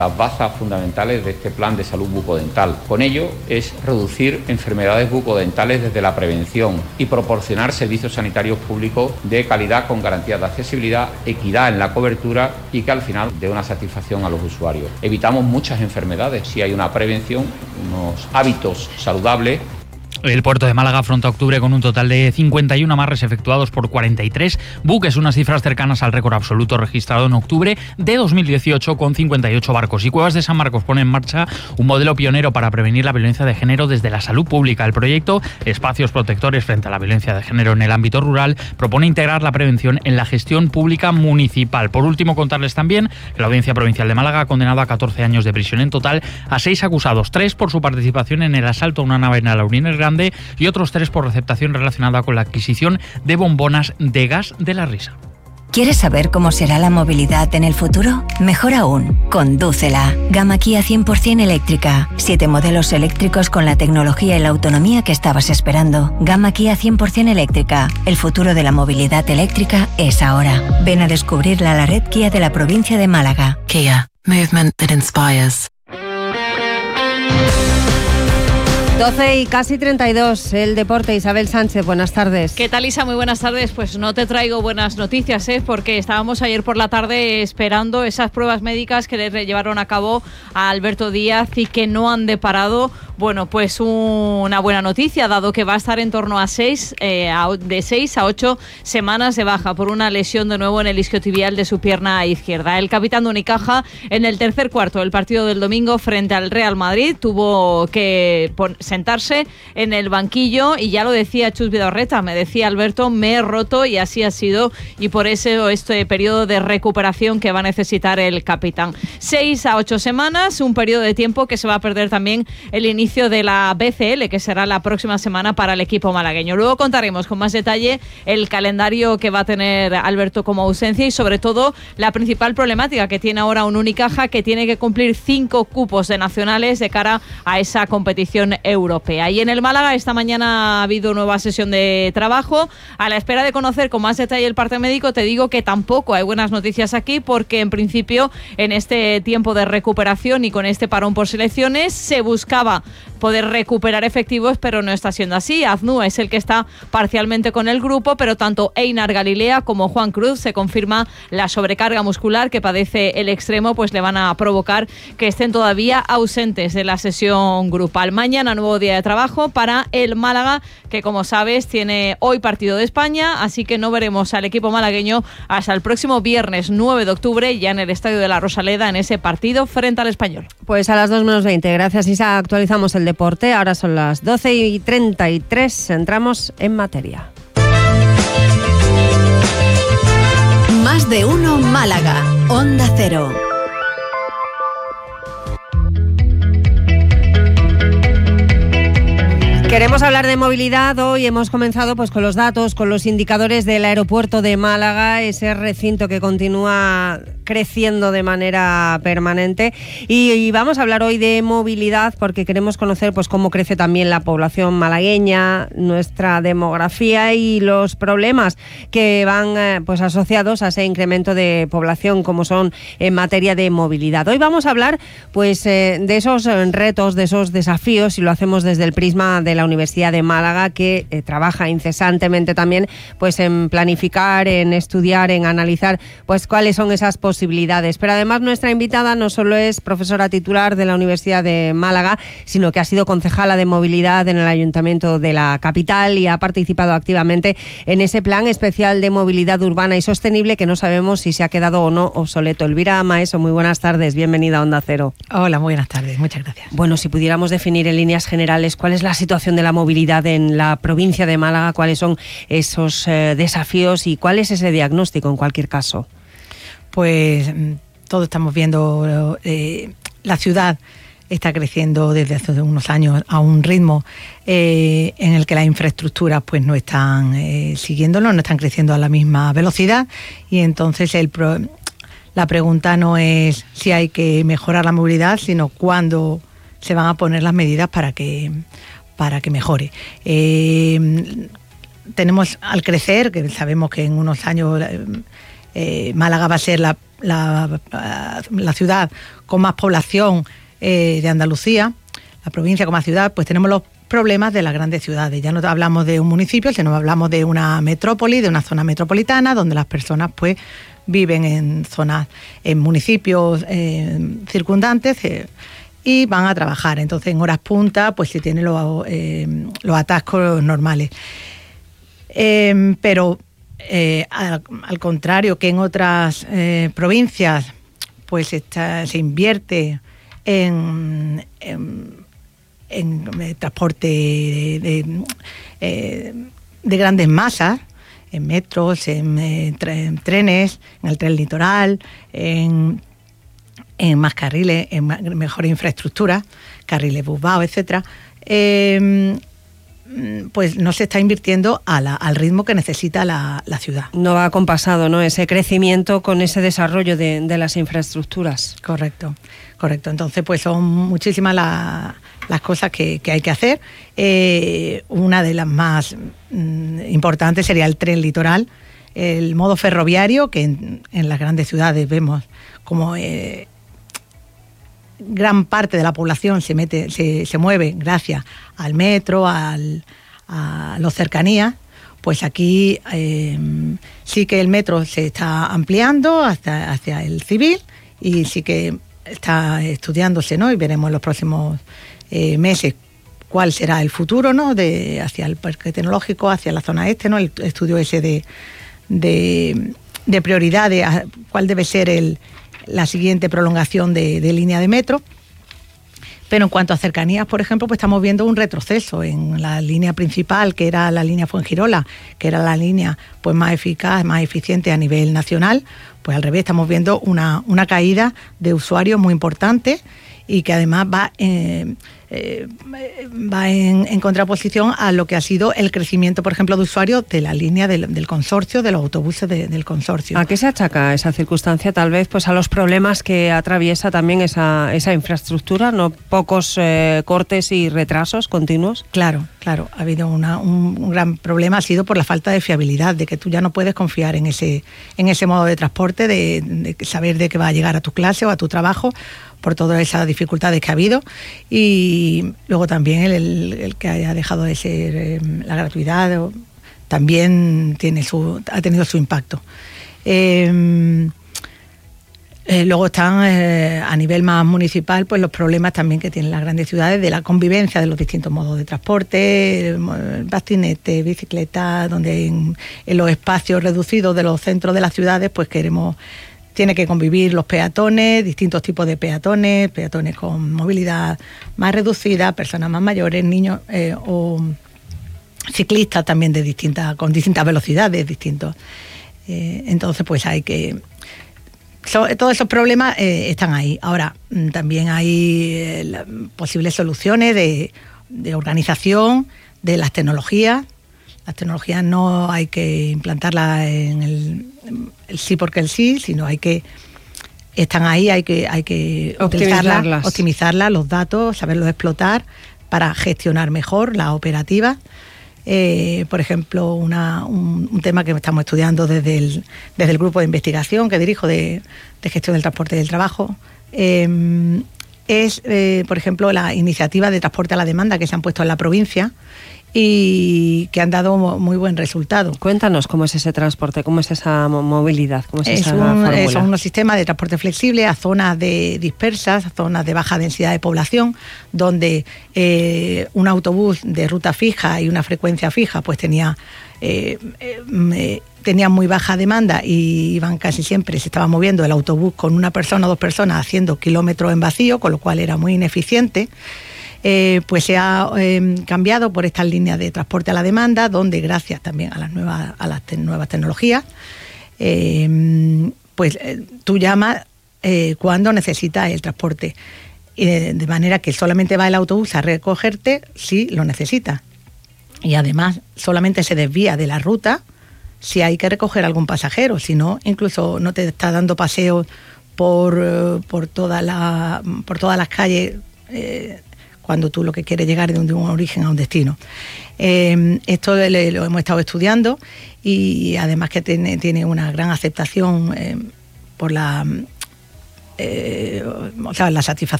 Las bazas fundamentales de este plan de salud bucodental. Con ello es reducir enfermedades bucodentales desde la prevención y proporcionar servicios sanitarios públicos de calidad con garantías de accesibilidad, equidad en la cobertura y que al final dé una satisfacción a los usuarios. Evitamos muchas enfermedades si hay una prevención, unos hábitos saludables. El puerto de Málaga afronta octubre con un total de 51 amarres efectuados por 43 buques, unas cifras cercanas al récord absoluto registrado en octubre de 2018 con 58 barcos. Y Cuevas de San Marcos pone en marcha un modelo pionero para prevenir la violencia de género desde la salud pública. El proyecto Espacios Protectores frente a la violencia de género en el ámbito rural propone integrar la prevención en la gestión pública municipal. Por último, contarles también que la Audiencia Provincial de Málaga ha condenado a 14 años de prisión en total a 6 acusados, 3 por su participación en el asalto a una nave en Alaurines Grande y otros 3 por receptación relacionada con la adquisición de bombonas de gas de la risa. ¿Quieres saber cómo será la movilidad en el futuro? Mejor aún, condúcela. Gama Kia 100% eléctrica. 7 modelos eléctricos con la tecnología y la autonomía que estabas esperando. Gama Kia 100% eléctrica. El futuro de la movilidad eléctrica es ahora. Ven a descubrirla a la red Kia de la provincia de Málaga. Kia. Movement that inspires. 12 y casi 32, el deporte. Isabel Sánchez, buenas tardes. ¿Qué tal, Isa? Muy buenas tardes. Pues no te traigo buenas noticias, porque estábamos ayer por la tarde esperando esas pruebas médicas que le llevaron a cabo a Alberto Díaz y que no han deparado, bueno, pues una buena noticia, dado que va a estar en torno a de 6 a 8 semanas de baja por una lesión de nuevo en el isquiotibial de su pierna izquierda. El capitán de Unicaja, en el tercer cuarto del partido del domingo frente al Real Madrid, tuvo que sentarse en el banquillo y ya lo decía Chus Vidorreta, me decía Alberto, me he roto y así ha sido, y por eso este periodo de recuperación que va a necesitar el capitán. 6 a 8 semanas, un periodo de tiempo que se va a perder también el inicio de la BCL, que será la próxima semana para el equipo malagueño. Luego contaremos con más detalle el calendario que va a tener Alberto como ausencia y sobre todo la principal problemática que tiene ahora un Unicaja, que tiene que cumplir 5 cupos de nacionales de cara a esa competición europea. Y en el Málaga esta mañana ha habido nueva sesión de trabajo. A la espera de conocer con más detalle el parte médico, te digo que tampoco hay buenas noticias aquí, porque en principio en este tiempo de recuperación y con este parón por selecciones se buscaba poder recuperar efectivos, pero no está siendo así. Aznu es el que está parcialmente con el grupo, pero tanto Einar Galilea como Juan Cruz se confirma la sobrecarga muscular que padece el extremo, pues le van a provocar que estén todavía ausentes de la sesión grupal. Mañana nuevo día de trabajo para el Málaga, que como sabes tiene hoy partido de España, así que no veremos al equipo malagueño hasta el próximo viernes 9 de octubre ya en el Estadio de la Rosaleda en ese partido frente al Español. Pues a las 2 menos 20, gracias Isa, actualizamos el deporte, ahora son las 12 y 33, entramos en materia. Más de uno Málaga, Onda Cero. Queremos hablar de movilidad. Hoy hemos comenzado pues con los datos, con los indicadores del aeropuerto de Málaga, ese recinto que continúa creciendo de manera permanente, y vamos a hablar hoy de movilidad porque queremos conocer pues cómo crece también la población malagueña, nuestra demografía y los problemas que van pues asociados a ese incremento de población, como son en materia de movilidad. Hoy vamos a hablar pues de esos retos, de esos desafíos, y lo hacemos desde el prisma de la Universidad de Málaga, que trabaja incesantemente también pues en planificar, en estudiar, en analizar pues cuáles son esas posibilidades. Pero además nuestra invitada no solo es profesora titular de la Universidad de Málaga, sino que ha sido concejala de movilidad en el Ayuntamiento de la capital y ha participado activamente en ese plan especial de movilidad urbana y sostenible que no sabemos si se ha quedado o no obsoleto. Elvira Maeso, muy buenas tardes, bienvenida a Onda Cero. Hola, muy buenas tardes, muchas gracias. Bueno, si pudiéramos definir en líneas generales cuál es la situación de la movilidad en la provincia de Málaga, cuáles son esos desafíos y cuál es ese diagnóstico en cualquier caso. Pues todos estamos viendo la ciudad está creciendo desde hace unos años a un ritmo en el que las infraestructuras pues no están siguiéndolo, no están creciendo a la misma velocidad, y entonces la pregunta no es si hay que mejorar la movilidad, sino cuándo se van a poner las medidas para que mejore. Tenemos al crecer, que sabemos que en unos años Málaga va a ser la ciudad con más población de Andalucía, la provincia con más ciudad, pues tenemos los problemas de las grandes ciudades. Ya no hablamos de un municipio, sino hablamos de una metrópoli, de una zona metropolitana, donde las personas pues viven en zonas, en municipios circundantes y van a trabajar. Entonces, en horas punta, pues se tienen los atascos normales. Pero al contrario que en otras provincias, pues se invierte en transporte de grandes masas, en metros, en trenes, en el tren litoral, en más carriles, en mejor infraestructura, carriles busbados, etcétera, pues no se está invirtiendo al ritmo que necesita la ciudad. No va compasado, ¿no?, ese crecimiento con ese desarrollo de las infraestructuras. Correcto. Entonces, pues son muchísimas las cosas que hay que hacer. Una de las más importantes sería el tren litoral, el modo ferroviario, que en las grandes ciudades vemos como gran parte de la población se mueve gracias al metro, a los cercanías. Pues aquí sí que el metro se está ampliando hacia el civil y sí que está estudiándose, ¿no? Y veremos en los próximos meses cuál será el futuro, ¿no?, hacia el parque tecnológico, hacia la zona este, ¿no?, el estudio ese de prioridades, cuál debe ser la siguiente prolongación de línea de metro. Pero en cuanto a cercanías, por ejemplo, pues estamos viendo un retroceso en la línea principal, que era la línea Fuengirola, que era la línea pues más eficaz, más eficiente a nivel nacional. Pues al revés, estamos viendo una caída de usuarios muy importante y que además va en contraposición a lo que ha sido el crecimiento, por ejemplo, de usuarios de la línea del consorcio, de los autobuses del consorcio. ¿A qué se achaca esa circunstancia? Tal vez pues a los problemas que atraviesa también esa infraestructura, ¿no? Pocos cortes y retrasos continuos. Claro. Ha habido un gran problema, ha sido por la falta de fiabilidad, de que tú ya no puedes confiar en ese modo de transporte, de saber de que va a llegar a tu clase o a tu trabajo, por todas esas dificultades que ha habido. Y luego también el que haya dejado de ser la gratuidad también ha tenido su impacto. Luego están a nivel más municipal pues los problemas también que tienen las grandes ciudades de la convivencia de los distintos modos de transporte, patinete, bicicleta, donde en los espacios reducidos de los centros de las ciudades pues tiene que convivir los peatones, distintos tipos de peatones con movilidad más reducida, personas más mayores, niños o ciclistas también con distintas velocidades, distintos. Entonces pues hay que... todos esos problemas están ahí. Ahora, también hay posibles soluciones de organización de las tecnologías. Las tecnologías no hay que implantarlas en el sí porque el sí, sino están ahí, hay que utilizarlas, optimizarlas, los datos, saberlos explotar para gestionar mejor la operativa. Por ejemplo, un tema que estamos estudiando desde el grupo de investigación que dirijo de gestión del transporte y del trabajo es, por ejemplo, la iniciativa de transporte a la demanda que se han puesto en la provincia y que han dado muy buen resultado. Cuéntanos cómo es ese transporte, cómo es esa movilidad, cómo es esa fórmula. Son unos sistemas de transporte flexible a zonas dispersas, a zonas de baja densidad de población, donde un autobús de ruta fija y una frecuencia fija pues tenía muy baja demanda y iban casi siempre, se estaba moviendo el autobús con una persona o dos personas haciendo kilómetros en vacío, con lo cual era muy ineficiente. Pues se ha cambiado por estas líneas de transporte a la demanda, donde gracias también a las nuevas tecnologías, pues tú llamas cuando necesitas el transporte, de manera que solamente va el autobús a recogerte si lo necesitas, y además solamente se desvía de la ruta si hay que recoger algún pasajero, si no, incluso no te está dando paseos por todas las calles cuando tú lo que quieres llegar de un origen a un destino. Esto lo hemos estado estudiando y además que tiene una gran aceptación la satisfacción